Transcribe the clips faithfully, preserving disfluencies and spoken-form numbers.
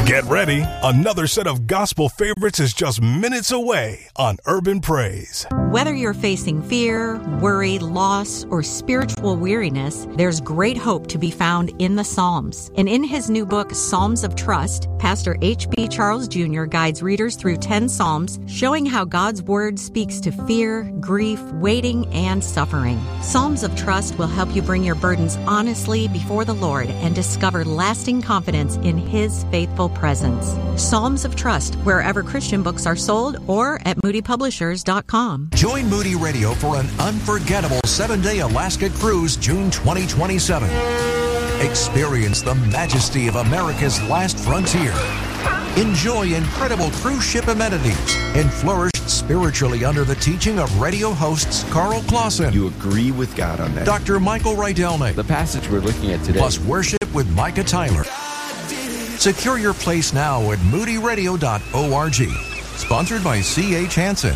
Get ready. Another set of gospel favorites is just minutes away on Urban Praise. Whether you're facing fear, worry, loss, or spiritual weariness, there's great hope to be found in the Psalms. And in his new book, Psalms of Trust, Pastor H B Charles Junior guides readers through ten Psalms, showing how God's Word speaks to fear, grief, waiting, and suffering. Psalms of Trust will help you bring your burdens honestly before the Lord and discover lasting confidence in His faithful presence. Psalms of Trust, wherever Christian books are sold or at moody publishers dot com. Join Moody Radio for an unforgettable seven-day Alaska cruise June twenty twenty-seven. Experience the majesty of America's last frontier. Enjoy incredible cruise ship amenities and flourish spiritually under the teaching of radio hosts Carl Clausen. You agree with God on that. Doctor Michael Rydelnik. The passage we're looking at today. Plus worship with Micah Tyler. Secure your place now at moody radio dot org. Sponsored by C H Hansen.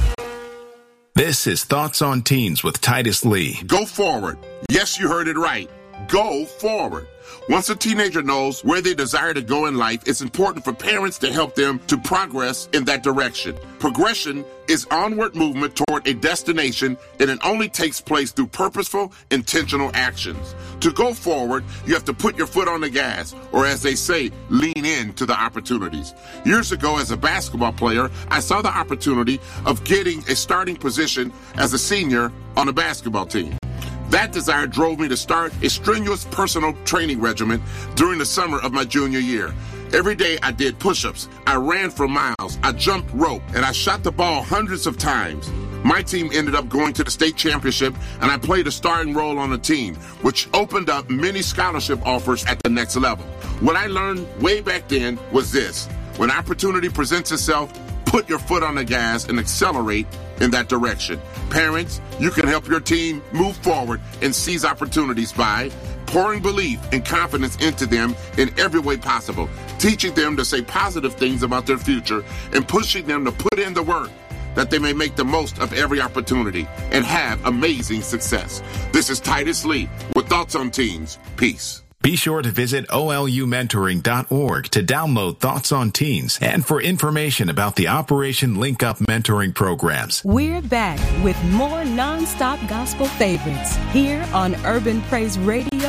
This is Thoughts on Teens with Titus Lee. Go forward. Yes, you heard it right. Go forward. Once a teenager knows where they desire to go in life, it's important for parents to help them to progress in that direction. Progression is onward movement toward a destination, and it only takes place through purposeful, intentional actions. To go forward, you have to put your foot on the gas, or as they say, lean into the opportunities. Years ago, as a basketball player, I saw the opportunity of getting a starting position as a senior on a basketball team. That desire drove me to start a strenuous personal training regimen during the summer of my junior year. Every day I did push-ups, I ran for miles, I jumped rope, and I shot the ball hundreds of times. My team ended up going to the state championship, and I played a starring role on the team, which opened up many scholarship offers at the next level. What I learned way back then was this: when opportunity presents itself, put your foot on the gas and accelerate in that direction. Parents, you can help your team move forward and seize opportunities by pouring belief and confidence into them in every way possible, teaching them to say positive things about their future, and pushing them to put in the work that they may make the most of every opportunity and have amazing success. This is Titus Lee with Thoughts on Teens. Peace. Be sure to visit O L U mentoring dot org to download Thoughts on Teens and for information about the Operation Link Up mentoring programs. We're back with more nonstop gospel favorites here on Urban Praise Radio.